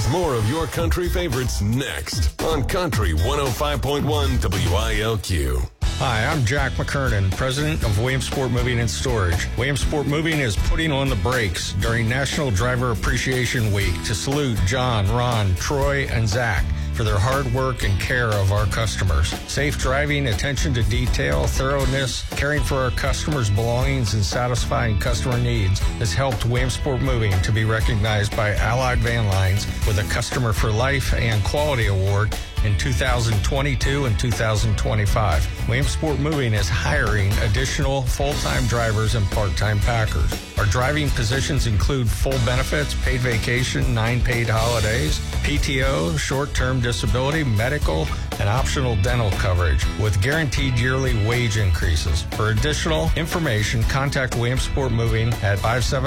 more of your country favorites next on Country 105.1 WILQ. Hi, I'm Jack McKernan, president of Williamsport Moving and Storage. Williamsport Moving is putting on the brakes during National Driver Appreciation Week to salute John, Ron, Troy, and Zach for their hard work and care of our customers. Safe driving, attention to detail, thoroughness, caring for our customers' belongings, and satisfying customer needs has helped Williamsport Moving to be recognized by Allied Van Lines with a Customer for Life and Quality Award in 2022 and 2025. Williamsport Moving is hiring additional full-time drivers and part-time packers. Our driving positions include full benefits, paid vacation, 9 paid holidays, PTO, short-term disability, medical, and optional dental coverage with guaranteed yearly wage increases. For additional information, contact Williamsport Moving at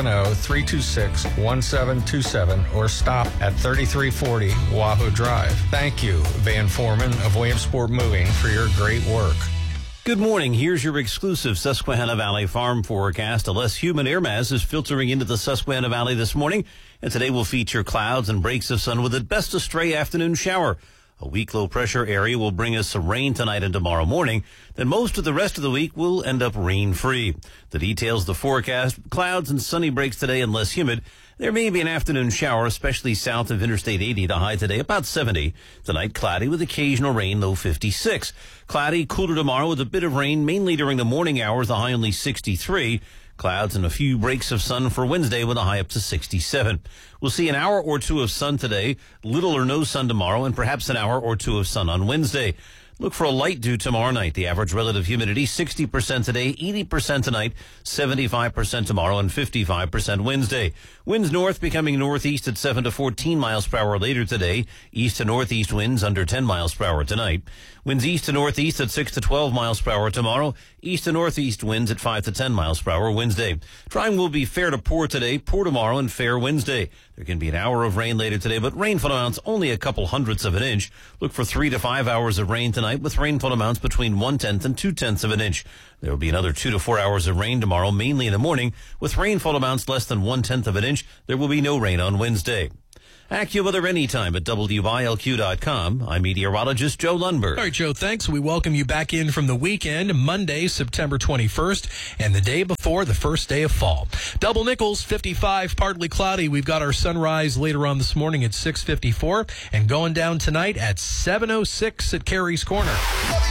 570-326-1727 or stop at 3340 Wahoo Drive. Thank you, Van Foreman of Williamsport Moving, for your great work. Good morning. Here's your exclusive Susquehanna Valley farm forecast. A less humid air mass is filtering into the Susquehanna Valley this morning, and today will feature clouds and breaks of sun with at best a stray afternoon shower. A weak low pressure area will bring us some rain tonight and tomorrow morning. Then most of the rest of the week will end up rain free. The details of the forecast: clouds and sunny breaks today and less humid. There may be an afternoon shower, especially south of Interstate 80. The high today about 70. Tonight cloudy with occasional rain, low 56. Cloudy, cooler tomorrow with a bit of rain, mainly during the morning hours. The high only 63. Clouds and a few breaks of sun for Wednesday with a high up to 67. We'll see an hour or two of sun today, little or no sun tomorrow, and perhaps an hour or two of sun on Wednesday. Look for a light dew tomorrow night. The average relative humidity, 60% today, 80% tonight, 75% tomorrow, and 55% Wednesday. Winds north becoming northeast at 7 to 14 miles per hour later today. East to northeast winds under 10 miles per hour tonight. Winds east to northeast at 6 to 12 miles per hour tomorrow. East to northeast winds at 5 to 10 miles per hour Wednesday. Trying will be fair to poor today, poor tomorrow, and fair Wednesday. There can be an hour of rain later today, but rainfall amounts only a couple hundredths of an inch. Look for 3 to 5 hours of rain tonight with rainfall amounts between 1/10 and 2/10 of an inch. There will be another 2 to 4 hours of rain tomorrow, mainly in the morning, with rainfall amounts less than 1/10 of an inch. There will be no rain on Wednesday. AccuWeather anytime at WILQ.com. I'm meteorologist Joe Lundberg. All right, Joe, thanks. We welcome you back in from the weekend, Monday, September 21st, and the day before the first day of fall. Double Nickels, 55, partly cloudy. We've got our sunrise later on this morning at 6:54, and going down tonight at 7:06 at Carey's Corner.